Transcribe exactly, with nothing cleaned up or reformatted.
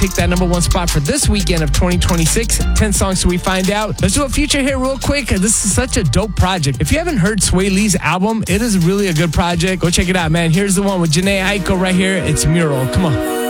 pick that number one spot for this weekend of twenty twenty-six. ten songs so we find out. Let's do a feature here real quick. This is such a dope project. If you haven't heard Sway Lee's album, it is really a good project. Go check it out, man. Here's the one with Jhené Aiko right here. It's Mural. Come on.